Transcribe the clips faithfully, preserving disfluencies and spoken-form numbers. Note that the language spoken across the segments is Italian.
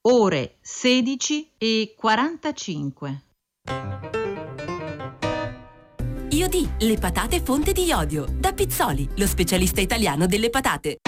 ore sedici e quarantacinque. Io di le patate fonte di iodio, da Pizzoli, lo specialista italiano delle patate.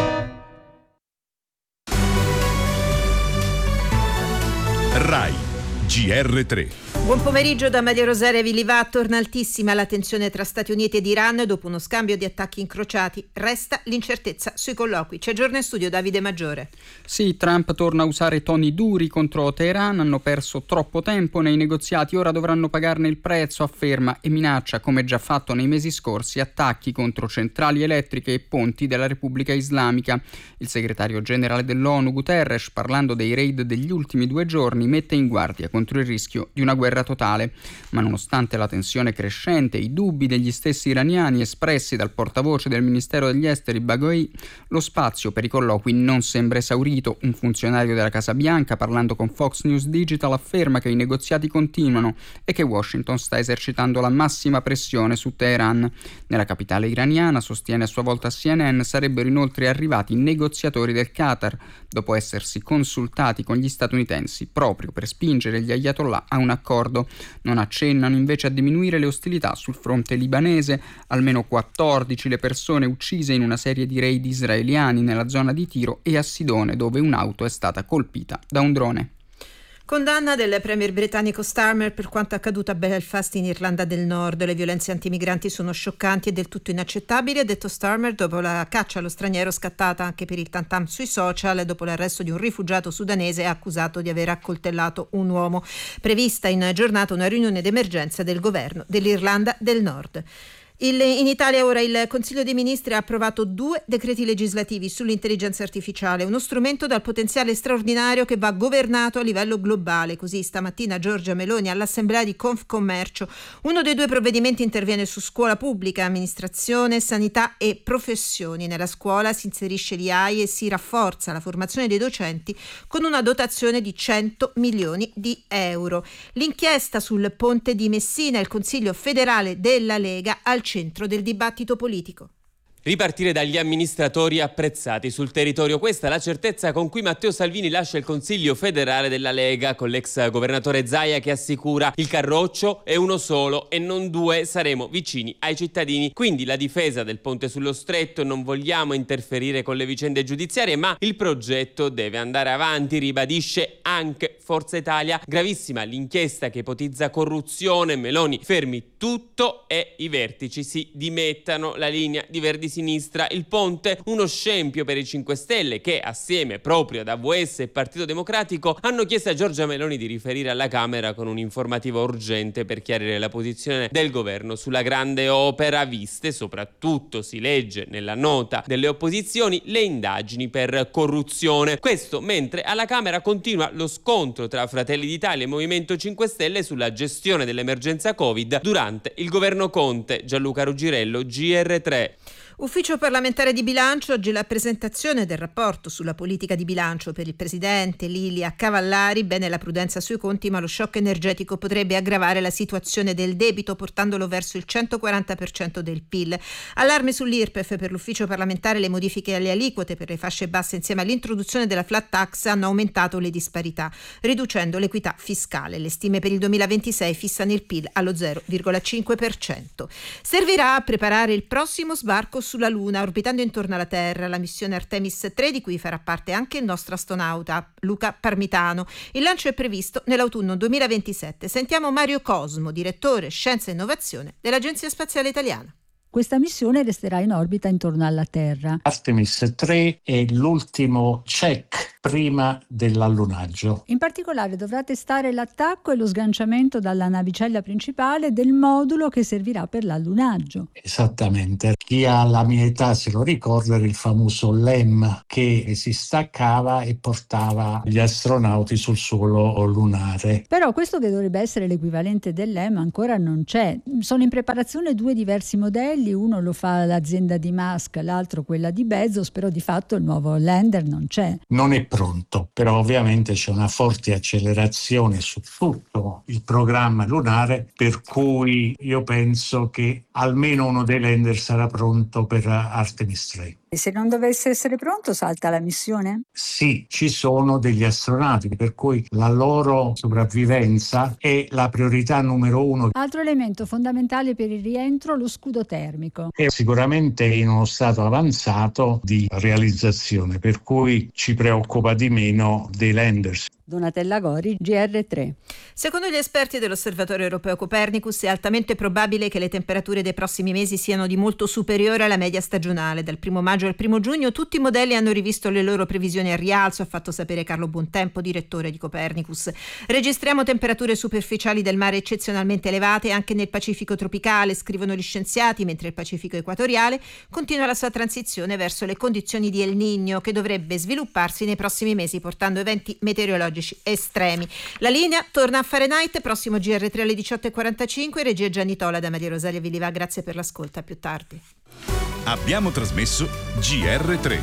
Rai G R tre. Buon pomeriggio da Maria Rosaria Villivà. Torna altissima la tensione tra Stati Uniti ed Iran dopo uno scambio di attacchi incrociati. Resta l'incertezza sui colloqui. C'è giorno in studio Davide Maggiore. Sì, Trump torna a usare toni duri contro Teheran. Hanno perso troppo tempo nei negoziati, ora dovranno pagarne il prezzo, afferma, e minaccia, come già fatto nei mesi scorsi, attacchi contro centrali elettriche e ponti della Repubblica Islamica. Il segretario generale dell'ONU Guterres, parlando dei raid degli ultimi due giorni, mette in guardia contro il rischio di una guerra totale. Ma nonostante la tensione crescente e i dubbi degli stessi iraniani espressi dal portavoce del Ministero degli Esteri Baghouti, lo spazio per i colloqui non sembra esaurito. Un funzionario della Casa Bianca, parlando con Fox News Digital, afferma che i negoziati continuano e che Washington sta esercitando la massima pressione su Teheran. Nella capitale iraniana, sostiene a sua volta C N N, sarebbero inoltre arrivati negoziatori del Qatar, dopo essersi consultati con gli statunitensi proprio per spingere gli ayatollah a un accordo. Non accennano invece a diminuire le ostilità sul fronte libanese. Almeno quattordici le persone uccise in una serie di raid israeliani nella zona di Tiro e a Sidone, dove un'auto è stata colpita da un drone. Condanna del premier britannico Starmer per quanto accaduto a Belfast in Irlanda del Nord. Le violenze antimigranti sono scioccanti e del tutto inaccettabili, ha detto Starmer dopo la caccia allo straniero scattata anche per il tantam sui social dopo l'arresto di un rifugiato sudanese accusato di aver accoltellato un uomo. Prevista in giornata una riunione d'emergenza del governo dell'Irlanda del Nord. Il, in Italia ora il Consiglio dei Ministri ha approvato due decreti legislativi sull'intelligenza artificiale, uno strumento dal potenziale straordinario che va governato a livello globale. Così stamattina Giorgia Meloni all'Assemblea di Confcommercio. Uno dei due provvedimenti interviene su scuola pubblica, amministrazione, sanità e professioni. Nella scuola si inserisce l'I A I e si rafforza la formazione dei docenti con una dotazione di cento milioni di euro. L'inchiesta sul ponte di Messina, il Consiglio federale della Lega al centro del dibattito politico. Ripartire dagli amministratori apprezzati sul territorio. Questa è la certezza con cui Matteo Salvini lascia il Consiglio federale della Lega, con l'ex governatore Zaia che assicura: il Carroccio è uno solo e non due, saremo vicini ai cittadini. Quindi la difesa del ponte sullo Stretto: non vogliamo interferire con le vicende giudiziarie, ma il progetto deve andare avanti, ribadisce anche Forza Italia. Gravissima l'inchiesta che ipotizza corruzione, Meloni fermi tutto e i vertici si dimettano. La linea di Verdi Sinistra, il ponte uno scempio per i cinque Stelle che assieme proprio ad A V S e Partito Democratico hanno chiesto a Giorgia Meloni di riferire alla Camera con un'informativa urgente per chiarire la posizione del governo sulla grande opera, viste soprattutto, si legge nella nota delle opposizioni, le indagini per corruzione. Questo mentre alla Camera continua lo scontro tra Fratelli d'Italia e Movimento cinque Stelle sulla gestione dell'emergenza Covid durante il governo Conte. Gianluca Ruggirello, G R tre. Ufficio parlamentare di bilancio, oggi la presentazione del rapporto sulla politica di bilancio per il presidente Lilia Cavallari. Bene la prudenza sui conti, ma lo shock energetico potrebbe aggravare la situazione del debito portandolo verso il centoquaranta per cento del P I L. Allarme sull'I R P E F per l'ufficio parlamentare. Le modifiche alle aliquote per le fasce basse insieme all'introduzione della flat tax hanno aumentato le disparità, riducendo l'equità fiscale. Le stime per il duemilaventisei fissano il P I L allo zero virgola cinque per cento. Servirà a preparare il prossimo sbarco sulla Luna, orbitando intorno alla Terra, la missione Artemis tre, di cui farà parte anche il nostro astronauta Luca Parmitano. Il lancio è previsto nell'autunno duemilaventisette. Sentiamo Mario Cosmo, direttore Scienza e Innovazione dell'Agenzia Spaziale Italiana. Questa missione resterà in orbita intorno alla Terra. Artemis tre è l'ultimo check prima dell'allunaggio. In particolare dovrà testare l'attacco e lo sganciamento dalla navicella principale del modulo che servirà per l'allunaggio. Esattamente. Chi ha la mia età se lo ricorda, era il famoso L E M che si staccava e portava gli astronauti sul suolo lunare. Però questo, che dovrebbe essere l'equivalente dell'E M, ancora non c'è. Sono in preparazione due diversi modelli, uno lo fa l'azienda di Musk, l'altro quella di Bezos, però di fatto il nuovo lander non c'è. Non è pronto, però ovviamente c'è una forte accelerazione su tutto il programma lunare, per cui io penso che almeno uno dei lander sarà pronto per Artemis tre. E se non dovesse essere pronto, salta la missione? Sì, ci sono degli astronauti, per cui la loro sopravvivenza è la priorità numero uno. Altro elemento fondamentale per il rientro, lo scudo termico. È sicuramente in uno stato avanzato di realizzazione, per cui ci preoccupa di meno dei landers. Donatella Gori, G R tre. Secondo gli esperti dell'Osservatorio Europeo Copernicus è altamente probabile che le temperature dei prossimi mesi siano di molto superiori alla media stagionale. Dal primo maggio al primo giugno tutti i modelli hanno rivisto le loro previsioni al rialzo, ha fatto sapere Carlo Bontempo, direttore di Copernicus. Registriamo temperature superficiali del mare eccezionalmente elevate anche nel Pacifico tropicale, scrivono gli scienziati, mentre il Pacifico equatoriale continua la sua transizione verso le condizioni di El Niño, che dovrebbe svilupparsi nei prossimi mesi portando eventi meteorologici estremi. La linea torna a Fahrenheit, prossimo G R tre alle diciotto e quarantacinque. Regia Gianni Tola da Maria Rosaria Villiva, grazie per l'ascolto, a più tardi. Abbiamo trasmesso G R tre.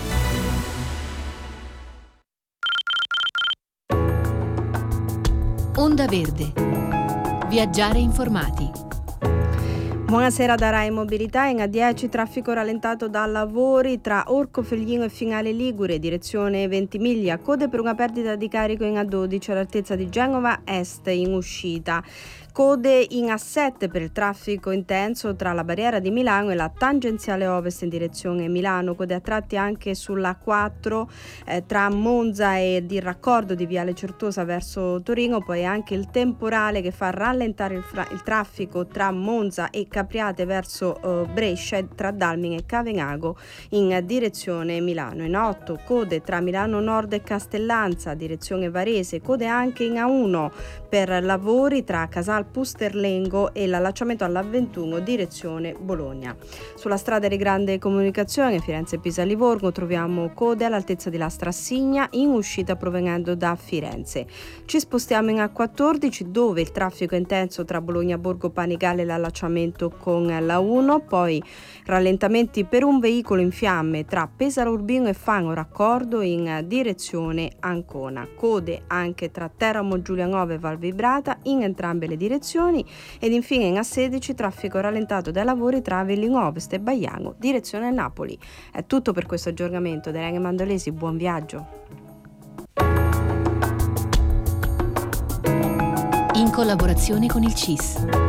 Onda Verde. Viaggiare informati. Buonasera da Rai Mobilità. In A dieci traffico rallentato da lavori tra Orco Feglino e Finale Ligure, direzione Ventimiglia. Code per una perdita di carico in A dodici all'altezza di Genova Est in uscita. Code in A sette per il traffico intenso tra la barriera di Milano e la tangenziale ovest in direzione Milano. Code a tratti anche sulla quattro eh, tra Monza ed il raccordo di Viale Certosa verso Torino. Poi anche il temporale che fa rallentare il, fra- il traffico tra Monza e Capriate verso eh, Brescia e tra Dalmine e Cavenago in direzione Milano. In otto code tra Milano Nord e Castellanza direzione Varese. Code anche in A uno per lavori tra Casal Pusterlengo e l'allacciamento all'A ventuno direzione Bologna. Sulla strada di grande comunicazione Firenze-Pisa-Livorno troviamo code all'altezza di Lastra Signa in uscita provenendo da Firenze. Ci spostiamo in A quattordici dove il traffico è intenso tra Bologna-Borgo Panigale e l'allacciamento con la uno, poi rallentamenti per un veicolo in fiamme tra Pesaro Urbino e Fano raccordo in direzione Ancona. Code anche tra Teramo Giulianova e Val Vibrata in entrambe le direzioni. Ed infine in A sedici traffico rallentato dai lavori tra Avellino Ovest e Baiano direzione Napoli. È tutto per questo aggiornamento. Da Irene Mandolesi, buon viaggio. In collaborazione con il C I S.